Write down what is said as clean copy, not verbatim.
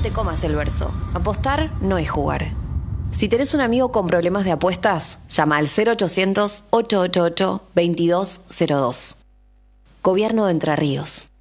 te comas el verso. Apostar no es jugar. Si tenés un amigo con problemas de apuestas, llama al 0800-888-2202. Gobierno de Entre Ríos.